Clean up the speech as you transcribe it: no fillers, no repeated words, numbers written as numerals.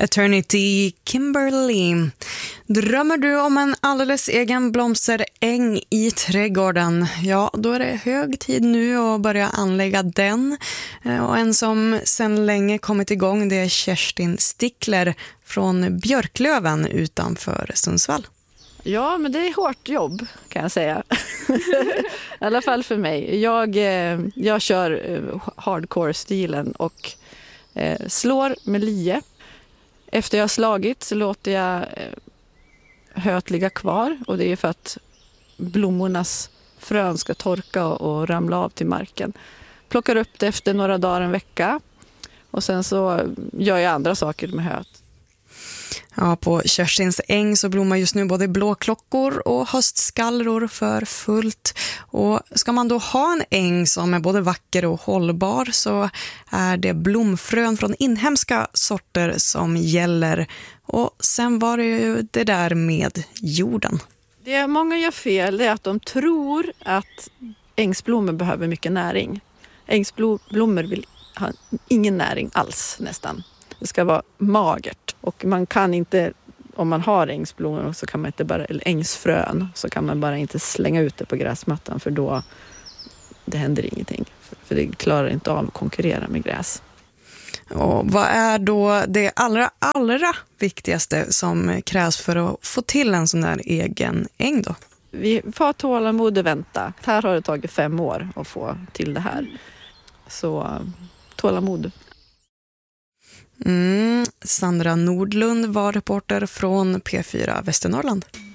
Eternity Kimberly. Drömmer du om en alldeles egen blomsteräng i trädgården? Ja, då är det hög tid nu att börja anlägga den. Och en som sedan länge kommit igång, det är Kerstin Stickler från Björklöven utanför Sundsvall. Ja, men det är hårt jobb kan jag säga. I alla fall för mig. Jag kör hardcore-stilen och slår med lie. Efter jag har slagit så låter jag höet ligga kvar. Och det är för att blommornas frön ska torka och ramla av till marken. Plockar upp det efter några dagar, en vecka. Och sen så gör jag andra saker med höet. Ja, på Kerstins äng så blommar just nu både blåklockor och höstskallror för fullt. Och ska man då ha en äng som är både vacker och hållbar så är det blomfrön från inhemska sorter som gäller. Och sen var det ju det där med jorden. Det många gör fel är att de tror att ängsblommor behöver mycket näring. Ängsblommor vill ha ingen näring alls nästan. Det ska vara magert och man kan inte, om man har ängsblommor så kan man inte bara, eller ängsfrön så kan man bara inte slänga ut det på gräsmattan för då det händer ingenting. För det klarar inte av att konkurrera med gräs. Och vad är då det allra viktigaste som krävs för att få till en sån där egen äng då? Vi får tålamod och vänta. Här har det tagit 5 år att få till det här. Så tålamod. Sandra Nordlund var reporter från P4 Västernorrland.